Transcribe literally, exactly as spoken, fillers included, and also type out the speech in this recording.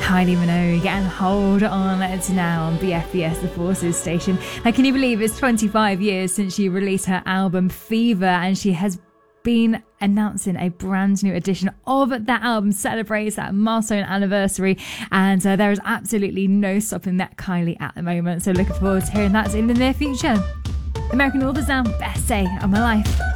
Kylie Minogue and Hold On to Now on B F B S, the Forces station. Now, can you believe it's twenty-five years since she released her album Fever, and she has been announcing a brand new edition of that album, celebrates that milestone anniversary, and uh, there is absolutely no stopping that Kylie at the moment, so looking forward to hearing that in the near future. American Authors now, best day of my life.